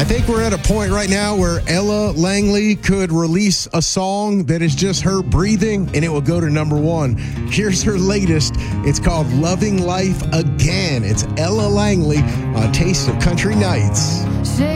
I think we're at a point right now where Ella Langley could release a song that is just her breathing and it will go to number one. Here's her latest. It's called Loving Life Again. It's Ella Langley on Taste of Country Nights.